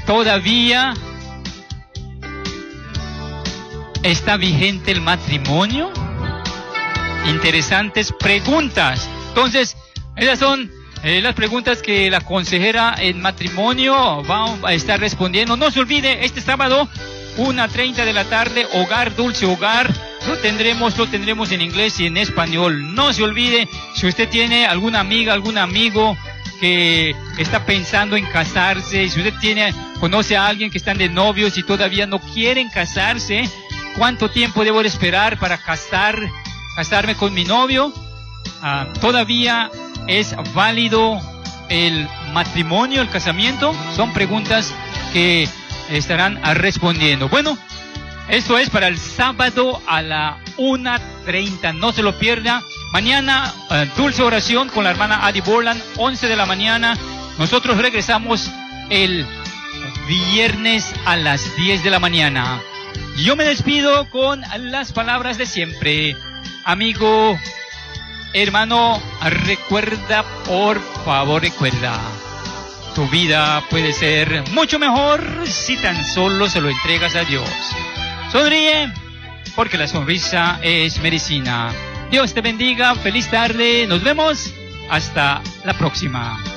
¿Todavía está vigente el matrimonio? Interesantes preguntas. Entonces, esas son las preguntas que la consejera en matrimonio va a estar respondiendo. No se olvide, este sábado, 1:30 de la tarde, Hogar Dulce Hogar. Lo tendremos en inglés y en español. No se olvide, si usted tiene alguna amiga, algún amigo que está pensando en casarse, si usted conoce a alguien que están de novios y todavía no quieren casarse, ¿cuánto tiempo debo de esperar para casarme con mi novio? ¿Todavía es válido el matrimonio, el casamiento? Son preguntas que estarán respondiendo. Bueno, esto es para el sábado a la 1:30. No se lo pierda. Mañana, dulce oración con la hermana Adi Borland, 11 de la mañana. Nosotros regresamos el viernes a las 10 de la mañana. Yo me despido con las palabras de siempre. Amigo, hermano, recuerda, por favor, recuerda. Tu vida puede ser mucho mejor si tan solo se lo entregas a Dios. Sonríe, porque la sonrisa es medicina. Dios te bendiga, feliz tarde, nos vemos, hasta la próxima.